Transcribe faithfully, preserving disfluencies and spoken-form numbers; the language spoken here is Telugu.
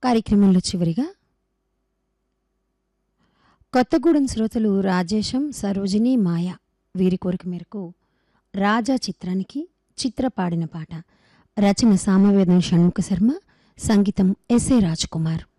కార్యక్రమంలో చివరిగా కొత్తగూడెం శ్రోతలు రాజేశం, సరోజిని, మాయ వీరి కోరిక మేరకు రాజా చిత్రానికి చిత్ర పాడిన పాట. రచన సామవేదం షణ్ముఖ శర్మ, సంగీతం ఎస్ఏ రాజ్ కుమార్.